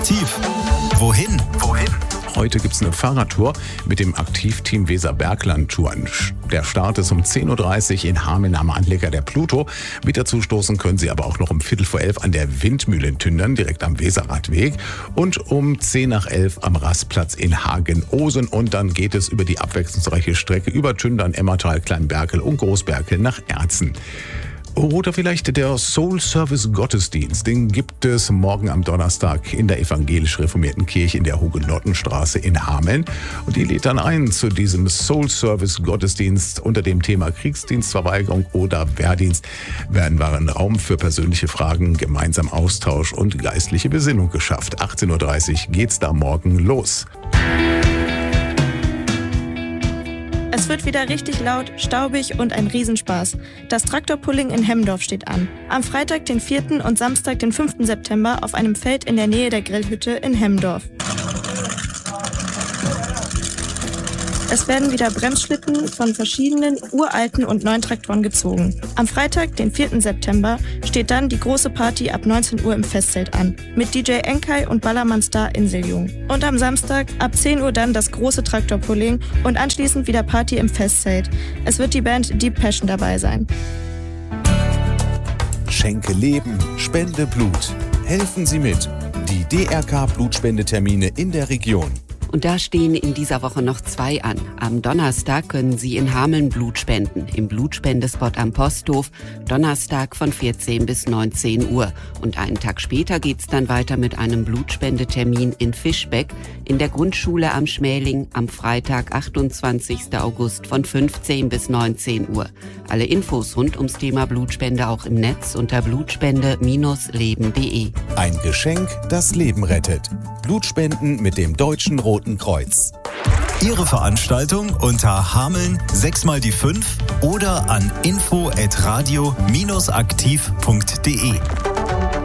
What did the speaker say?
Tief. Wohin? Heute gibt es eine Fahrradtour mit dem Aktivteam Weser-Bergland-Touren. Der Start ist um 10.30 Uhr in Hameln am Anleger der Pluto. Mit dazu stoßen können Sie aber auch noch um 11:15 an der Windmühle in Tündern, direkt am Weserradweg. Und um 10:10 am Rastplatz in Hagen-Osen. Und dann geht es über die abwechslungsreiche Strecke über Tündern, Emmertal, Kleinberkel und Großberkel nach Erzen. Oder vielleicht der Soul Service Gottesdienst. Den gibt es morgen am Donnerstag in der evangelisch reformierten Kirche in der Hugenottenstraße in Hameln. Und die lädt dann ein zu diesem Soul Service Gottesdienst unter dem Thema Kriegsdienstverweigerung oder Wehrdienst. Werden wahren Raum für persönliche Fragen, gemeinsam Austausch und geistliche Besinnung geschafft. 18.30 Uhr geht's da morgen los. Es wird wieder richtig laut, staubig und ein Riesenspaß. Das Traktorpulling in Hemmendorf steht an. Am Freitag, den 4. und Samstag, den 5. September auf einem Feld in der Nähe der Grillhütte in Hemmendorf. Es werden wieder Bremsschlitten von verschiedenen uralten und neuen Traktoren gezogen. Am Freitag, den 4. September, steht dann die große Party ab 19 Uhr im Festzelt an. Mit DJ Enkai und Ballermann-Star Inseljung. Und am Samstag ab 10 Uhr dann das große Traktorpulling und anschließend wieder Party im Festzelt. Es wird die Band Deep Passion dabei sein. Schenke Leben, spende Blut. Helfen Sie mit. Die DRK-Blutspendetermine in der Region. Und da stehen in dieser Woche noch 2 an. Am Donnerstag können Sie in Hameln Blut spenden, im Blutspendespot am Posthof, Donnerstag von 14 bis 19 Uhr. Und einen Tag später geht's dann weiter mit einem Blutspendetermin in Fischbeck in der Grundschule am Schmäling am Freitag, 28. August von 15 bis 19 Uhr. Alle Infos rund ums Thema Blutspende auch im Netz unter blutspende-leben.de. Ein Geschenk, das Leben rettet. Blutspenden mit dem Deutschen Roten Kreuz. Ihre Veranstaltung unter Hameln 6x5 oder an info@radio-aktiv.de.